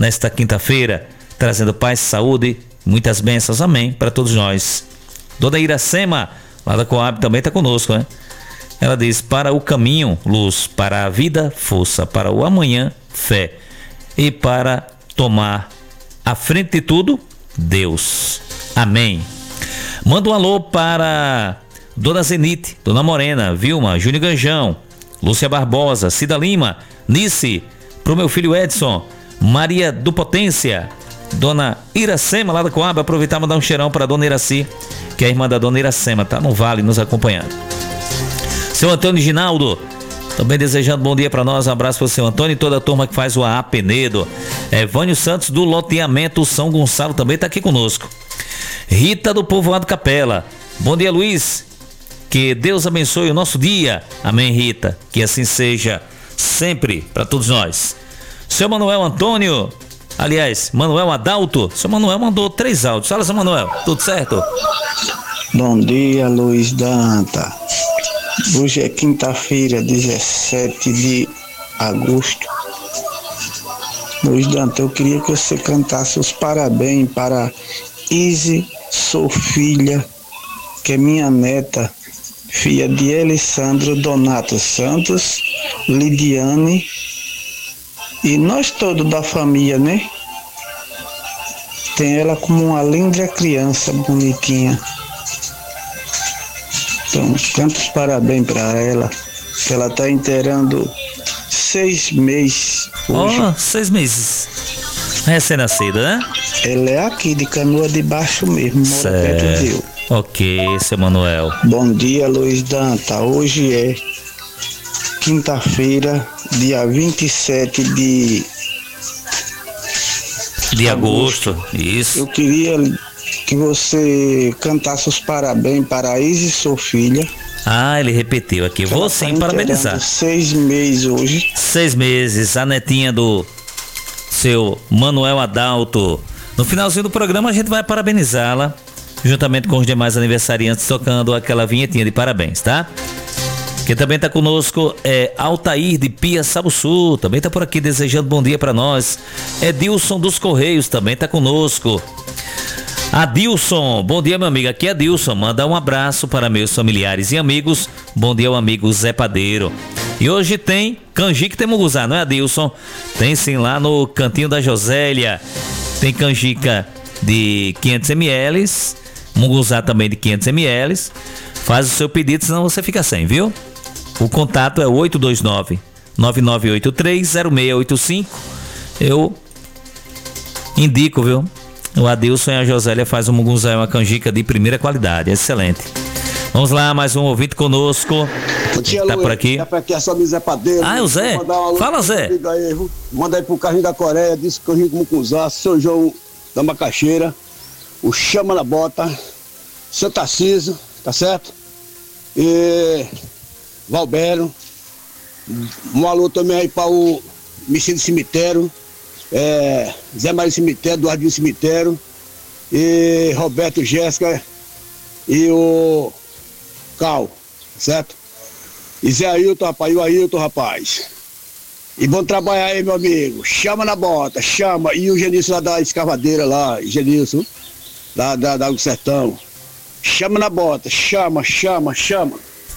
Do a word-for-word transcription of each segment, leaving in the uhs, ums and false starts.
nesta quinta-feira, trazendo paz, saúde, muitas bênçãos, amém, para todos nós. Dona Iracema, lá da Coab, também está conosco, né? Ela diz: para o caminho, luz, para a vida, força, para o amanhã, fé, e para tomar à frente de tudo, Deus. Amém. Manda um alô para Dona Zenite, Dona Morena, Vilma, Júnior Ganjão, Lúcia Barbosa, Cida Lima, Nice, pro meu filho Edson, Maria do Potência, Dona Iracema lá da Coab. Aproveitar e mandar um cheirão para Dona Iraci, que é a irmã da Dona Iracema, tá no Vale nos acompanhando. Seu Antônio Ginaldo, também desejando bom dia para nós. Um abraço para o seu Antônio e toda a turma que faz o A A Penedo. Evânio Santos do loteamento São Gonçalo também está aqui conosco. Rita do Povoado Capela, bom dia, Luiz, que Deus abençoe o nosso dia. Amém, Rita, que assim seja sempre para todos nós. Seu Manuel Antônio, aliás, Manuel Adalto, seu Manuel mandou três áudios. Fala, seu Manuel, tudo certo? Bom dia, Luiz Danta. Hoje é quinta-feira, dezessete de agosto. Luiz Danta, eu queria que você cantasse os parabéns para Izzy Sofilha, que é minha neta, filha de Alessandro Donato Santos, Lidiane e nós todos da família, né? Tem ela como uma linda criança, bonitinha. Então, canta os parabéns para ela, que ela está inteirando seis meses hoje. Ó, oh, seis meses. Recém-nascida, né? Ela é aqui de Canoa de Baixo mesmo, mora perto de eu. Ok, seu Manuel. Bom dia, Luiz Danta. Hoje é quinta-feira, dia vinte e sete de... De agosto, agosto. Isso. Eu queria que você cantasse os parabéns para a Izzy Sofilha. Ah, ele repetiu aqui. Vou sim parabenizar. Seis meses hoje. Seis meses, a netinha do seu Manuel Adalto. No finalzinho do programa a gente vai parabenizá-la, juntamente com os demais aniversariantes, tocando aquela vinhetinha de parabéns, tá? Quem também tá conosco é Altair de Pia Sabuçu, também tá por aqui desejando bom dia para nós. Edilson dos Correios também tá conosco. Adilson, bom dia, meu amigo, aqui é Adilson, manda um abraço para meus familiares e amigos. Bom dia ao amigo Zé Padeiro. E hoje tem canjica, tem munguzá, não é, Adilson? Tem sim, lá no Cantinho da Josélia. Tem canjica de quinhentos mililitros, munguzá também de quinhentos mililitros. Faz o seu pedido, senão você fica sem, viu? O contato é oito dois nove, nove nove oito três, zero seis oito cinco. Eu indico, viu? O Adilson e a Josélia faz um munguzá, uma canjica de primeira qualidade, excelente. Vamos lá, mais um ouvinte conosco. Bom dia, tá Luiz, por aqui. Aqui é só o Zé Padeiro. Ah, é o Zé? Fala, Zé. Aí, manda aí pro Carrinho da Coreia, disse que Carrinho com Mucuzá, seu João da Macaxeira, o Chama na Bota, seu Tarcísio, tá certo? E Valbero. Um alô também aí para o Mexer do Cemitério, é, Zé Maria Cemitério, Eduardinho Cemitério, e Roberto Jéssica e o Cal, certo? E Zé Ailton, rapaz, e o Ailton, rapaz. E vão trabalhar aí, meu amigo. Chama na bota, chama. E o Genilson lá da escavadeira lá, Genilson, lá da, da, do Sertão. Chama na bota, chama, chama, chama.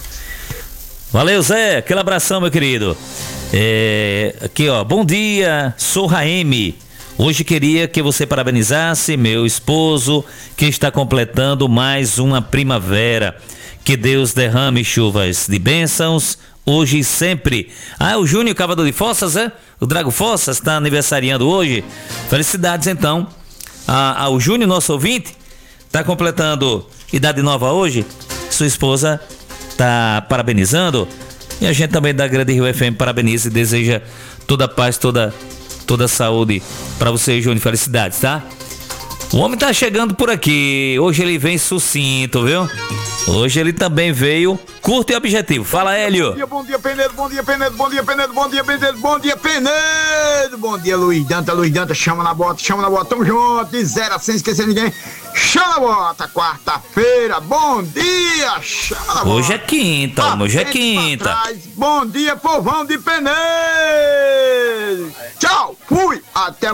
Valeu, Zé, aquele abração, meu querido. É, aqui, ó, bom dia, sou Raeme. Hoje queria que você parabenizasse meu esposo, que está completando mais uma primavera. Que Deus derrame chuvas de bênçãos, hoje e sempre. Ah, o Júnior Cavador de Fossas, é? O Drago Fossas está aniversariando hoje. Felicidades, então. Ah, ah, o Júnior, nosso ouvinte, está completando idade nova hoje. Sua esposa está parabenizando. E a gente também da Grande Rio F M parabeniza e deseja toda a paz, toda, toda a saúde para você, Júnior. Felicidades, tá? O homem tá chegando por aqui. Hoje ele vem sucinto, viu? Hoje ele também veio curto e objetivo. Fala, Hélio. Bom dia, bom dia, Penedo, bom dia, Penedo, bom dia, Penedo, bom dia, Penedo, bom dia, Penedo. Bom dia, Luiz Danta, Luiz Danta, chama na bota, chama na bota, tamo junto, de zero, sem esquecer ninguém. Chama na bota, quarta-feira, bom dia, chama na bota. Hoje é quinta, pra hoje é quinta. Bom dia, povão de Penedo. Tchau, fui, até